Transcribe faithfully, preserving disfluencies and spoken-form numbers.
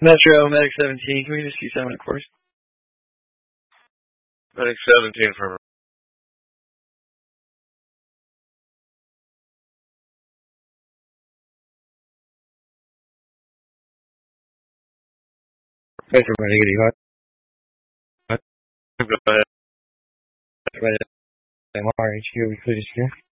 Metro, Medic seventeen, can we just see seven at course? Medic seventeen from Thanks for running it, hot. Go ahead. Right at M R H Q, we could just here.